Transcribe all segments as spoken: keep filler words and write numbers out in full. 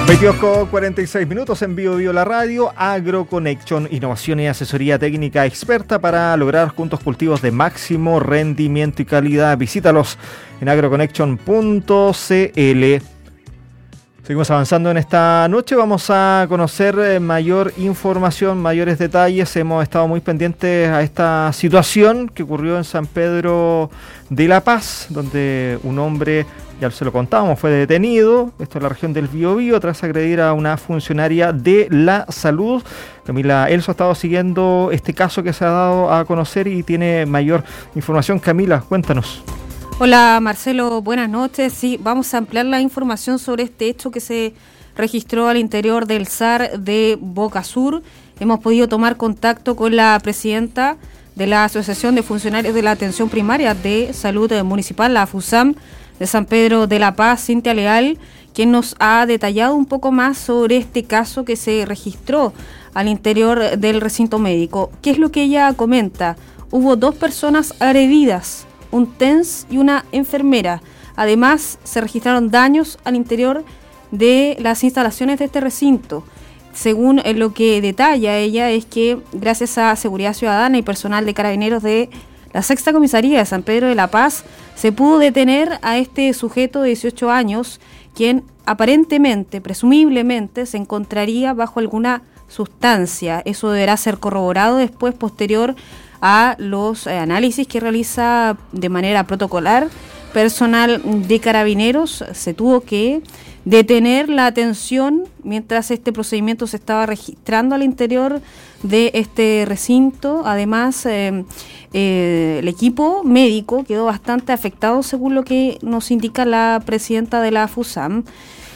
veintidós con cuarenta y seis minutos en Bio Bio la radio. AgroConnection, innovación y asesoría técnica experta para lograr juntos cultivos de máximo rendimiento y calidad. Visítalos en agroconnection punto c l. Seguimos avanzando en esta noche, vamos a conocer mayor información, mayores detalles. Hemos estado muy pendientes a esta situación que ocurrió en San Pedro de La Paz, donde un hombre, ya se lo contábamos, fue detenido, esto en la región del Biobío, tras agredir a una funcionaria de la salud. Camila Elso ha estado siguiendo este caso que se ha dado a conocer y tiene mayor información. Camila, cuéntanos. Hola Marcelo, buenas noches. Sí, vamos a ampliar la información sobre este hecho que se registró al interior del S A R de Boca Sur. Hemos podido tomar contacto con la presidenta de la Asociación de Funcionarios de la Atención Primaria de Salud Municipal, la FUSAM, de San Pedro de La Paz, Cintia Leal, quien nos ha detallado un poco más sobre este caso que se registró al interior del recinto médico. ¿Qué es lo que ella comenta? Hubo dos personas agredidas, un T E N S y una enfermera. Además, se registraron daños al interior de las instalaciones de este recinto. Según lo que detalla ella, es que gracias a Seguridad Ciudadana y personal de Carabineros de la Sexta Comisaría de San Pedro de La Paz, se pudo detener a este sujeto de dieciocho años, quien aparentemente, presumiblemente, se encontraría bajo alguna sustancia. Eso deberá ser corroborado después, posterior a los eh, análisis que realiza de manera protocolar personal de Carabineros. Se tuvo que detener la atención mientras este procedimiento se estaba registrando al interior de este recinto. Además, eh, eh, el equipo médico quedó bastante afectado, según lo que nos indica la presidenta de la FUSAM,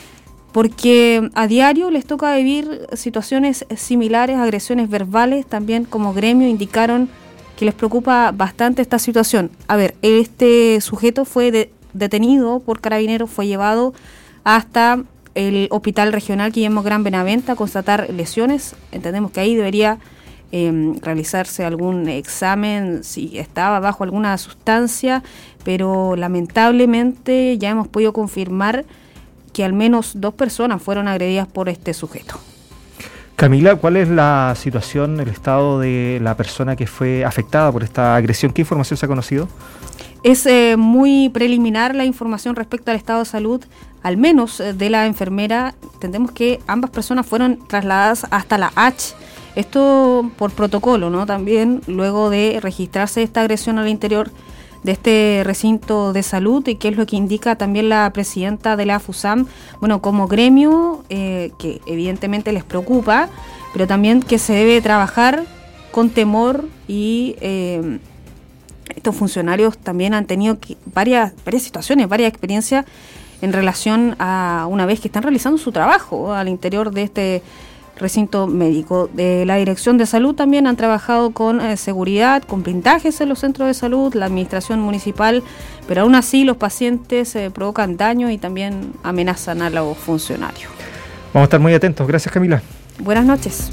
porque a diario les toca vivir situaciones similares, agresiones verbales. También como gremio indicaron que les preocupa bastante esta situación. A ver, este sujeto fue de, detenido por Carabineros, fue llevado hasta el Hospital Regional Guillermo Gran Benavente a constatar lesiones. Entendemos que ahí debería eh, realizarse algún examen si estaba bajo alguna sustancia, pero lamentablemente ya hemos podido confirmar que al menos dos personas fueron agredidas por este sujeto. Camila, ¿cuál es la situación, el estado de la persona que fue afectada por esta agresión? ¿Qué información se ha conocido? Es eh, muy preliminar la información respecto al estado de salud, al menos eh, de la enfermera. Entendemos que ambas personas fueron trasladadas hasta la H. Esto por protocolo, ¿no? También luego de registrarse esta agresión al interior de este recinto de salud, y que es lo que indica también la presidenta de la FUSAM, bueno, como gremio, eh, que evidentemente les preocupa, pero también que se debe trabajar con temor y eh, estos funcionarios también han tenido que, varias, varias situaciones, varias experiencias en relación a una vez que están realizando su trabajo al interior de este recinto médico. De la Dirección de Salud también han trabajado con eh, seguridad, con blindajes en los centros de salud, la administración municipal, pero aún así los pacientes eh, provocan daño y también amenazan a los funcionarios. Vamos a estar muy atentos. Gracias, Camila. Buenas noches.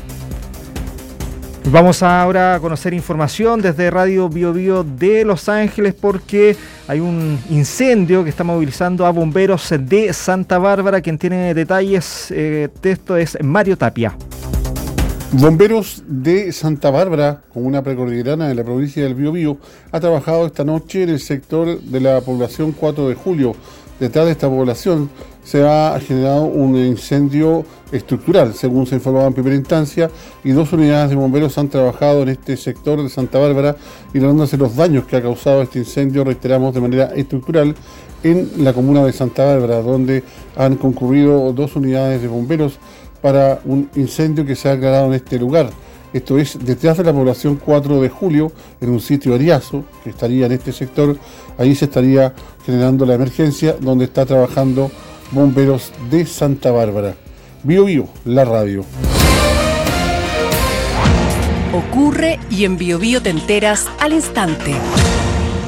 Vamos ahora a conocer información desde Radio Bio Bio de Los Ángeles, porque hay un incendio que está movilizando a bomberos de Santa Bárbara. Quien tiene detalles eh, de esto es Mario Tapia. Bomberos de Santa Bárbara, comuna precordillerana de la provincia del Biobío, ha trabajado esta noche en el sector de la población cuatro de julio. Detrás de esta población se ha generado un incendio estructural, según se informaba en primera instancia, y dos unidades de bomberos han trabajado en este sector de Santa Bárbara, ignorándose los daños que ha causado este incendio, reiteramos, de manera estructural en la comuna de Santa Bárbara, donde han concurrido dos unidades de bomberos para un incendio que se ha declarado en este lugar. Esto es detrás de la población cuatro de julio, en un sitio ariazo que estaría en este sector. Ahí se estaría generando la emergencia, donde está trabajando bomberos de Santa Bárbara. Bio Bio, la radio. Ocurre y en Bio Bio te enteras al instante.